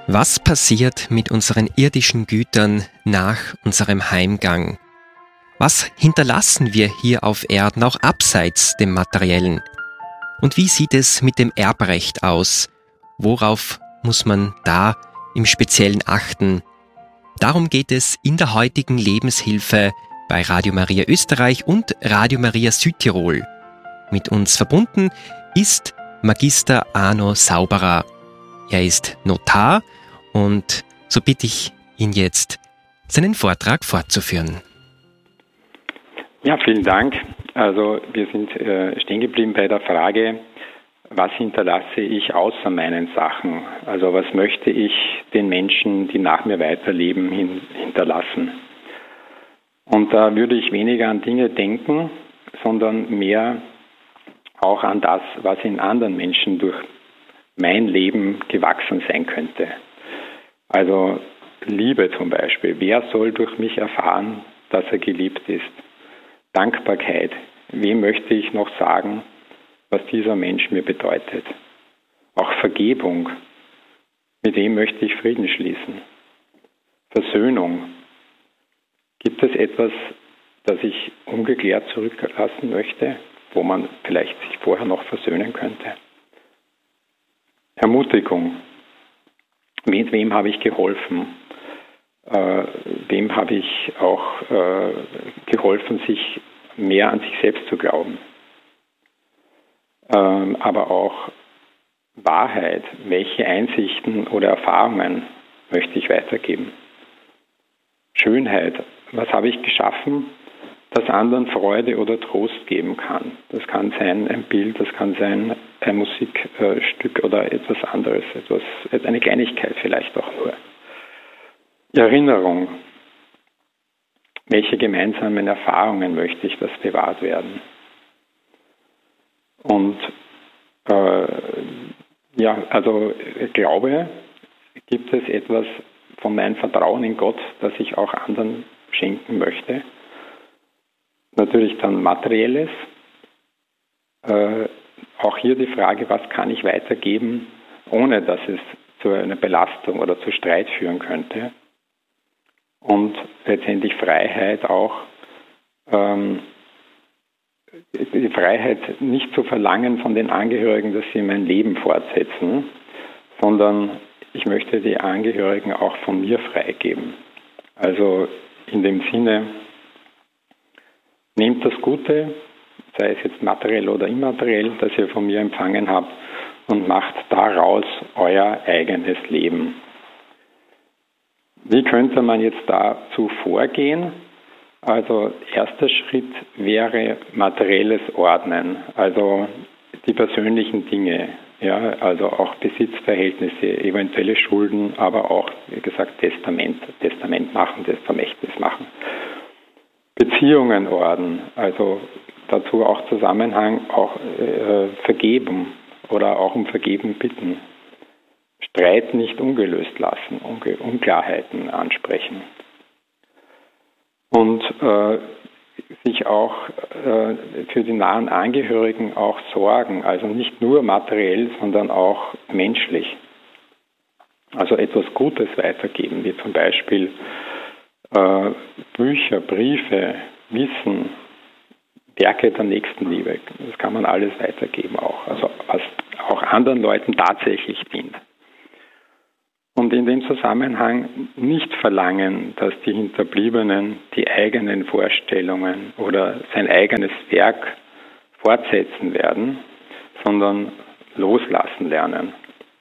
Was passiert mit unseren irdischen Gütern nach unserem Heimgang? Was hinterlassen wir hier auf Erden, auch abseits dem Materiellen? Und wie sieht es mit dem Erbrecht aus? Worauf muss man da im Speziellen achten? Darum geht es in der heutigen Lebenshilfe bei Radio Maria Österreich und Radio Maria Südtirol. Mit uns verbunden ist Magister Arno Sauberer. Er ist Notar und so bitte ich ihn jetzt, seinen Vortrag fortzuführen. Ja, vielen Dank. Also wir sind stehen geblieben bei der Frage, was hinterlasse ich außer meinen Sachen? Also was möchte ich den Menschen, die nach mir weiterleben, hinterlassen? Und da würde ich weniger an Dinge denken, sondern mehr auch an das, was in anderen Menschen durch mein Leben gewachsen sein könnte. Also Liebe zum Beispiel. Wer soll durch mich erfahren, dass er geliebt ist? Dankbarkeit. Wem möchte ich noch sagen, was dieser Mensch mir bedeutet? Auch Vergebung. Mit wem möchte ich Frieden schließen? Versöhnung. Gibt es etwas, das ich ungeklärt zurücklassen möchte, wo man vielleicht sich vorher noch versöhnen könnte? Ermutigung. Mit wem habe ich geholfen? Wem habe ich auch geholfen, sich mehr an sich selbst zu glauben? Aber auch Wahrheit. Welche Einsichten oder Erfahrungen möchte ich weitergeben? Schönheit. Was habe ich geschaffen, das anderen Freude oder Trost geben kann? Das kann sein ein Bild, das kann sein ein Musikstück oder etwas anderes, eine Kleinigkeit vielleicht auch nur. Erinnerung. Welche gemeinsamen Erfahrungen möchte ich, dass bewahrt werden? Und also Glaube, gibt es etwas von meinem Vertrauen in Gott, das ich auch anderen schenken möchte? Natürlich dann Materielles. Auch hier die Frage, was kann ich weitergeben, ohne dass es zu einer Belastung oder zu Streit führen könnte. Und letztendlich Freiheit auch, die Freiheit nicht zu verlangen von den Angehörigen, dass sie mein Leben fortsetzen, sondern ich möchte die Angehörigen auch von mir freigeben. Also in dem Sinne, nehmt das Gute, sei es jetzt materiell oder immateriell, das ihr von mir empfangen habt, und macht daraus euer eigenes Leben. Wie könnte man jetzt dazu vorgehen? Also erster Schritt wäre materielles Ordnen, also die persönlichen Dinge, ja, also auch Besitzverhältnisse, eventuelle Schulden, aber auch, wie gesagt, Testament machen, das Vermächtnis machen. Beziehungen ordnen, also dazu auch Zusammenhang, auch vergeben oder auch um Vergebung bitten. Streit nicht ungelöst lassen, Unklarheiten ansprechen. Und sich auch für die nahen Angehörigen auch sorgen, also nicht nur materiell, sondern auch menschlich. Also etwas Gutes weitergeben, wie zum Beispiel Bücher, Briefe, Wissen, Werke der Nächstenliebe. Das kann man alles weitergeben auch, also was auch anderen Leuten tatsächlich dient. Und in dem Zusammenhang nicht verlangen, dass die Hinterbliebenen die eigenen Vorstellungen oder sein eigenes Werk fortsetzen werden, sondern loslassen lernen.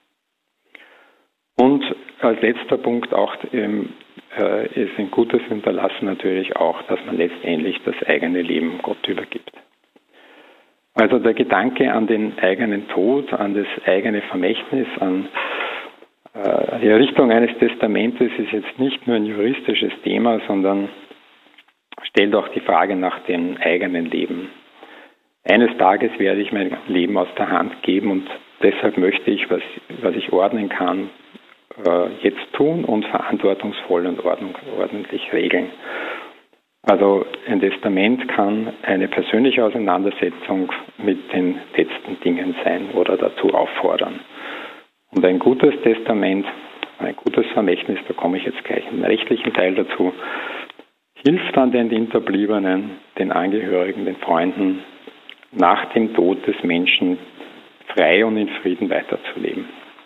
Und als letzter Punkt auch ist ein gutes Hinterlassen natürlich auch, dass man letztendlich das eigene Leben Gott übergibt. Also der Gedanke an den eigenen Tod, an das eigene Vermächtnis, an die Errichtung eines Testamentes ist jetzt nicht nur ein juristisches Thema, sondern stellt auch die Frage nach dem eigenen Leben. Eines Tages werde ich mein Leben aus der Hand geben und deshalb möchte ich, was ich ordnen kann, jetzt tun und verantwortungsvoll und ordentlich regeln. Also ein Testament kann eine persönliche Auseinandersetzung mit den letzten Dingen sein oder dazu auffordern. Und ein gutes Testament ein gutes Vermächtnis, da komme ich jetzt gleich im rechtlichen Teil dazu, hilft dann den Hinterbliebenen, den Angehörigen, den Freunden, nach dem Tod des Menschen frei und in Frieden weiterzuleben.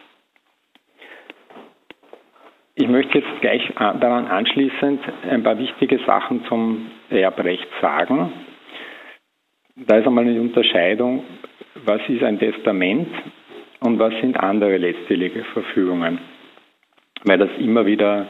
Ich möchte jetzt gleich daran anschließend ein paar wichtige Sachen zum Erbrecht sagen. Da ist einmal eine Unterscheidung, was ist ein Testament und was sind andere letztwillige Verfügungen. Weil das immer wieder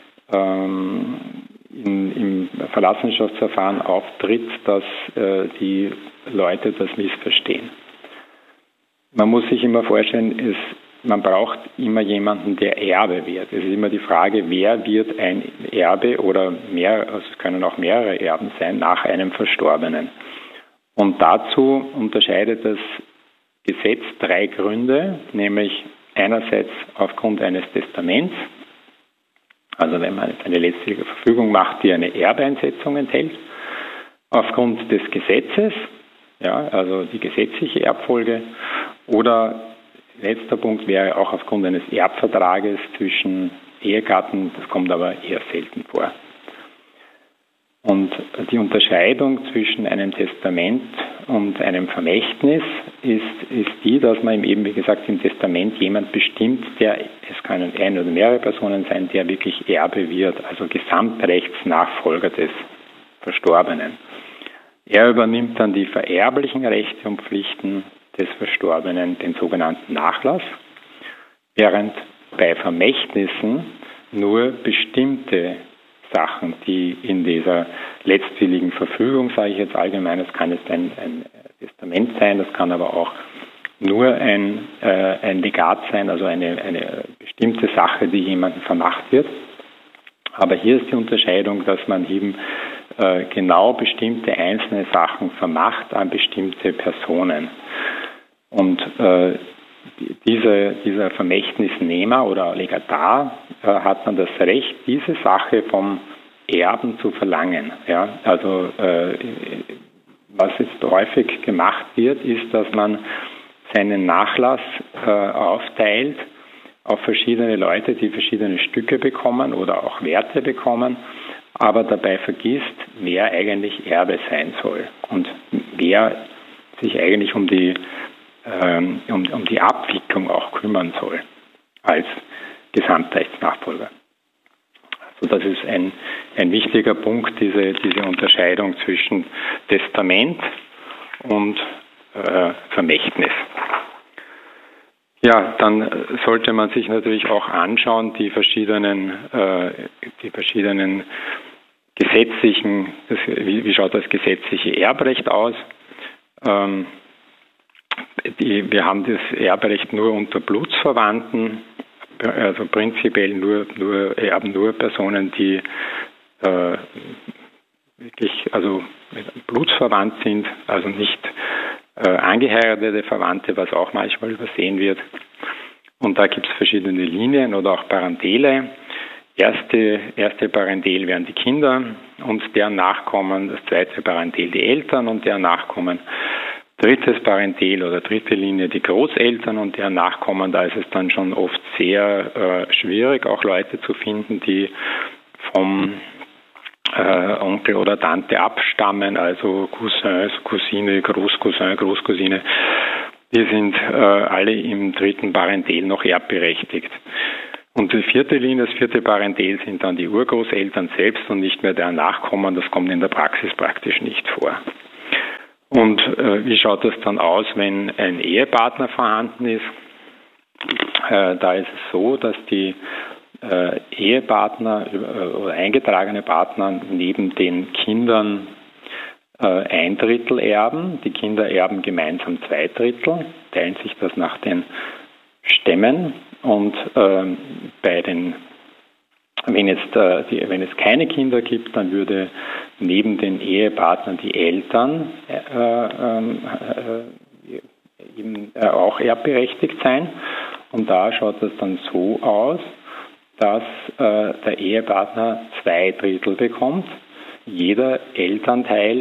im Verlassenschaftsverfahren auftritt, dass die Leute das missverstehen. Man muss sich immer vorstellen, man braucht immer jemanden, der Erbe wird. Es ist immer die Frage, wer wird ein Erbe oder es können auch mehrere Erben sein, nach einem Verstorbenen. Und dazu unterscheidet das Gesetz 3 Gründe, nämlich einerseits aufgrund eines Testaments, also wenn man eine letztliche Verfügung macht, die eine Erbeinsetzung enthält, aufgrund des Gesetzes, ja, also die gesetzliche Erbfolge, oder letzter Punkt wäre auch aufgrund eines Erbvertrages zwischen Ehegatten, das kommt aber eher selten vor. Und die Unterscheidung zwischen einem Testament und einem Vermächtnis ist die, dass man eben, wie gesagt, im Testament jemand bestimmt, es können eine oder mehrere Personen sein, der wirklich Erbe wird, also Gesamtrechtsnachfolger des Verstorbenen. Er übernimmt dann die vererblichen Rechte und Pflichten des Verstorbenen, den sogenannten Nachlass, während bei Vermächtnissen nur bestimmte Sachen, die in dieser letztwilligen Verfügung, sage ich jetzt allgemein, das kann jetzt ein Testament sein, das kann aber auch nur ein Legat sein, also eine bestimmte Sache, die jemandem vermacht wird. Aber hier ist die Unterscheidung, dass man eben genau bestimmte einzelne Sachen vermacht an bestimmte Personen. Und dieser Vermächtnisnehmer oder Legatar hat dann das Recht, diese Sache vom Erben zu verlangen. Ja? Also was jetzt häufig gemacht wird, ist, dass man seinen Nachlass aufteilt auf verschiedene Leute, die verschiedene Stücke bekommen oder auch Werte bekommen, aber dabei vergisst, wer eigentlich Erbe sein soll und wer sich eigentlich um die Abwicklung auch kümmern soll als Gesamtrechtsnachfolger. Also das ist ein wichtiger Punkt, diese Unterscheidung zwischen Testament und Vermächtnis. Ja, dann sollte man sich natürlich auch anschauen, die verschiedenen gesetzlichen, wie schaut das gesetzliche Erbrecht aus? Wir haben das Erbrecht nur unter Blutsverwandten, also prinzipiell erben nur Personen, die wirklich blutsverwandt sind, also nicht angeheiratete Verwandte, was auch manchmal übersehen wird. Und da gibt es verschiedene Linien oder auch Parentele. Erste Parentel wären die Kinder und deren Nachkommen, das zweite Parentel die Eltern und deren Nachkommen. Drittes Parentel oder dritte Linie die Großeltern und deren Nachkommen, da ist es dann schon oft sehr schwierig, auch Leute zu finden, die vom Onkel oder Tante abstammen, also Cousins, Cousine, Großcousin, Großcousine, die sind alle im dritten Parentel noch erbberechtigt. Und die vierte Linie, das vierte Parentel sind dann die Urgroßeltern selbst und nicht mehr deren Nachkommen, das kommt in der Praxis praktisch nicht vor. Und wie schaut das dann aus, wenn ein Ehepartner vorhanden ist? Da ist es so, dass die Ehepartner oder eingetragene Partner neben den Kindern 1/3 erben. Die Kinder erben gemeinsam 2/3, teilen sich das nach den Stämmen. Und wenn es keine Kinder gibt, dann würde neben den Ehepartnern die Eltern auch erbberechtigt sein. Und da schaut es dann so aus, dass der Ehepartner 2/3 bekommt, jeder Elternteil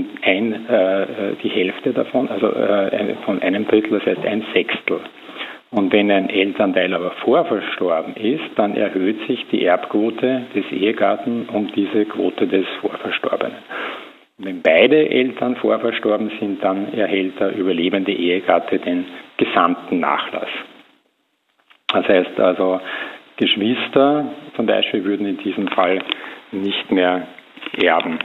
die Hälfte davon, also von 1/3, das heißt 1/6. Und wenn ein Elternteil aber vorverstorben ist, dann erhöht sich die Erbquote des Ehegatten um diese Quote des Vorverstorbenen. Und wenn beide Eltern vorverstorben sind, dann erhält der überlebende Ehegatte den gesamten Nachlass. Das heißt also, Geschwister zum Beispiel würden in diesem Fall nicht mehr erben.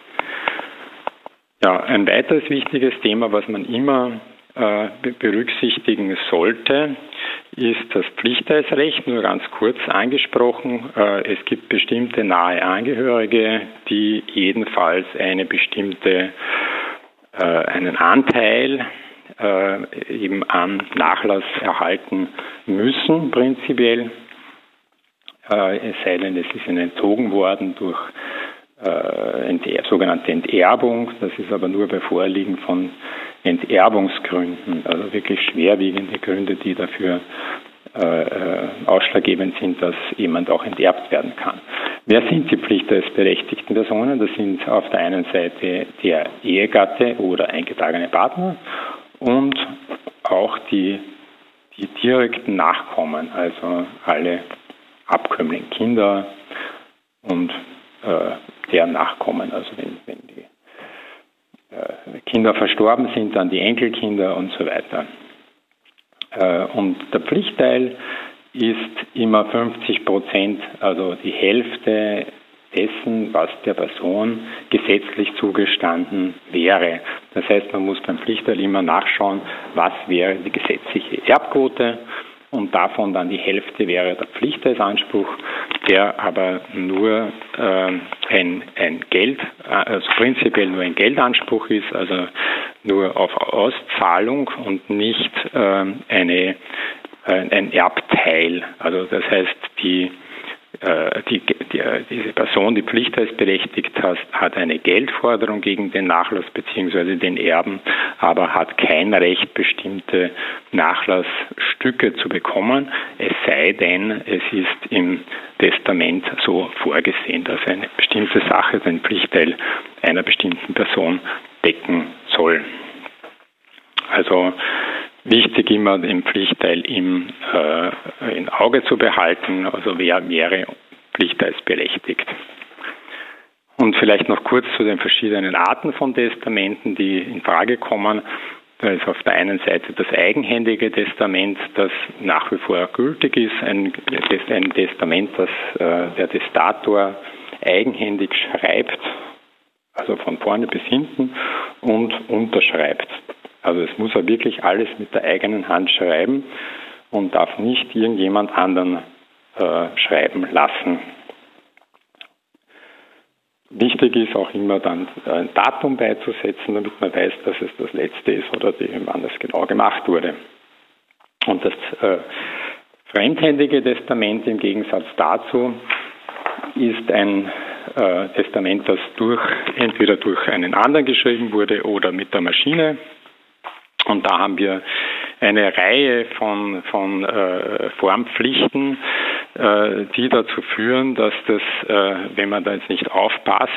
Ja, ein weiteres wichtiges Thema, was man immer berücksichtigen sollte, ist das Pflichtteilsrecht, nur ganz kurz angesprochen. Es gibt bestimmte nahe Angehörige, die jedenfalls einen Anteil eben an Nachlass erhalten müssen, prinzipiell. Es sei denn, es ist ihnen entzogen worden durch sogenannte Enterbung. Das ist aber nur bei Vorliegen von Enterbungsgründen, also wirklich schwerwiegende Gründe, die dafür ausschlaggebend sind, dass jemand auch enterbt werden kann. Wer sind die pflichtteilsberechtigten Personen? Das sind auf der einen Seite der Ehegatte oder eingetragene Partner und auch die direkten Nachkommen, also alle Abkömmlinge, Kinder und deren Nachkommen, also wenn die Kinder verstorben sind, dann die Enkelkinder und so weiter. Und der Pflichtteil ist immer 50%, also die Hälfte dessen, was der Person gesetzlich zugestanden wäre. Das heißt, man muss beim Pflichtteil immer nachschauen, was wäre die gesetzliche Erbquote, und davon dann die Hälfte wäre der Pflichtteilsanspruch, der aber nur also prinzipiell nur ein Geldanspruch ist, also nur auf Auszahlung und nicht ein Erbteil. Also das heißt, diese Person, die pflichtteilsberechtigt hat eine Geldforderung gegen den Nachlass bzw. den Erben, aber hat kein Recht, bestimmte Nachlassstücke zu bekommen, es sei denn, es ist im Testament so vorgesehen, dass eine bestimmte Sache den Pflichtteil einer bestimmten Person decken soll. Also wichtig immer den Pflichtteil im Auge zu behalten, also wer wäre pflichtteilsberechtigt. Und vielleicht noch kurz zu den verschiedenen Arten von Testamenten, die in Frage kommen. Da ist auf der einen Seite das eigenhändige Testament, das nach wie vor gültig ist, ein Testament, das der Testator eigenhändig schreibt, also von vorne bis hinten, und unterschreibt. Also es muss er wirklich alles mit der eigenen Hand schreiben und darf nicht irgendjemand anderen schreiben lassen. Wichtig ist auch immer dann ein Datum beizusetzen, damit man weiß, dass es das letzte ist oder wann es genau gemacht wurde. Und das fremdhändige Testament im Gegensatz dazu ist ein Testament, das entweder durch einen anderen geschrieben wurde oder mit der Maschine. Und da haben wir eine Reihe von Formpflichten, die dazu führen, dass das, wenn man da jetzt nicht aufpasst,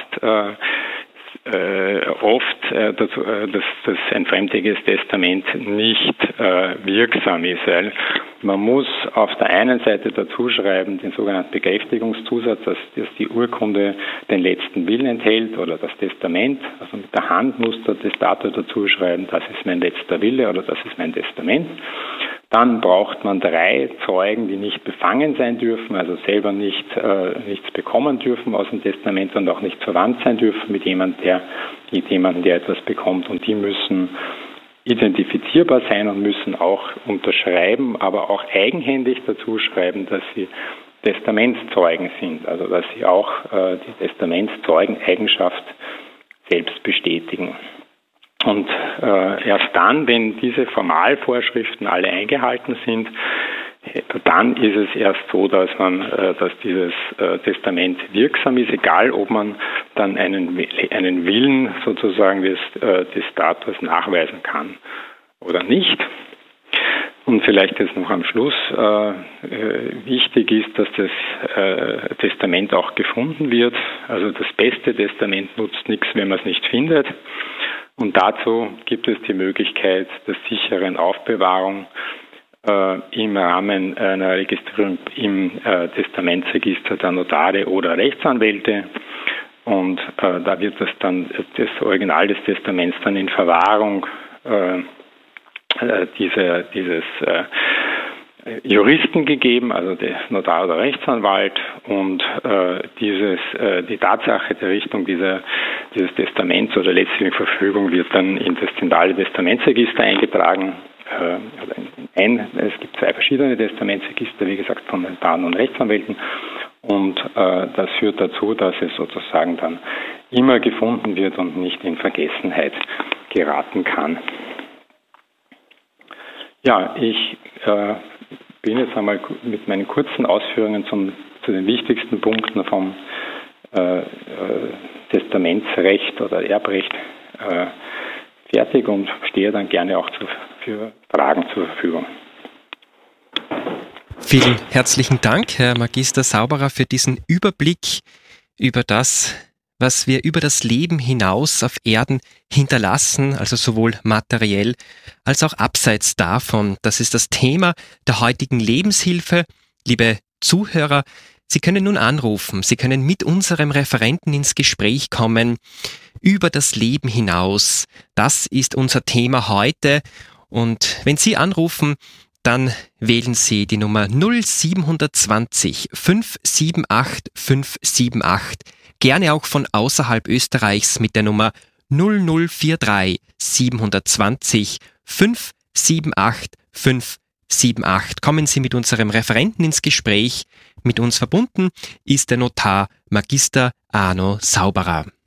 oft dass ein fremdhändiges Testament nicht wirksam ist, weil man muss auf der einen Seite dazu schreiben, den sogenannten Bekräftigungszusatz, dass die Urkunde den letzten Willen enthält oder das Testament, also mit der Hand muss der Testator dazu schreiben, das ist mein letzter Wille oder das ist mein Testament. Dann braucht man 3 Zeugen, die nicht befangen sein dürfen, also selber nichts bekommen dürfen aus dem Testament und auch nicht verwandt sein dürfen mit jemandem, der etwas bekommt. Und die müssen identifizierbar sein und müssen auch unterschreiben, aber auch eigenhändig dazu schreiben, dass sie Testamentszeugen sind, also dass sie auch die Testamentszeugeneigenschaft selbst bestätigen. Und erst dann, wenn diese Formalvorschriften alle eingehalten sind, dann ist es erst so, dass dieses Testament wirksam ist, egal ob man dann einen Willen sozusagen des Testators nachweisen kann oder nicht. Und vielleicht jetzt noch am Schluss, wichtig ist, dass das Testament auch gefunden wird. Also das beste Testament nutzt nichts, wenn man es nicht findet. Und dazu gibt es die Möglichkeit der sicheren Aufbewahrung im Rahmen einer Registrierung im Testamentsregister der Notare oder Rechtsanwälte. Und da wird das Original des Testaments dann in Verwahrung dieses Juristen gegeben, also der Notar oder Rechtsanwalt, und die Tatsache der Richtung dieses Testaments oder letztlichen Verfügung wird dann in das zentrale Testamentsregister eingetragen. Es gibt 2 verschiedene Testamentsregister, wie gesagt, von Notaren und Rechtsanwälten, und das führt dazu, dass es sozusagen dann immer gefunden wird und nicht in Vergessenheit geraten kann. Ja, ich bin jetzt einmal mit meinen kurzen Ausführungen zu den wichtigsten Punkten vom Testamentsrecht oder Erbrecht fertig und stehe dann gerne auch für Fragen zur Verfügung. Vielen herzlichen Dank, Herr Magister Sauberer, für diesen Überblick über das, was wir über das Leben hinaus auf Erden hinterlassen, also sowohl materiell als auch abseits davon. Das ist das Thema der heutigen Lebenshilfe. Liebe Zuhörer, Sie können nun anrufen, Sie können mit unserem Referenten ins Gespräch kommen über das Leben hinaus. Das ist unser Thema heute, und wenn Sie anrufen, dann wählen Sie die Nummer 0720 578 578. Gerne auch von außerhalb Österreichs mit der Nummer 0043 720 578 578. Kommen Sie mit unserem Referenten ins Gespräch. Mit uns verbunden ist der Notar Magister Arno Sauberer.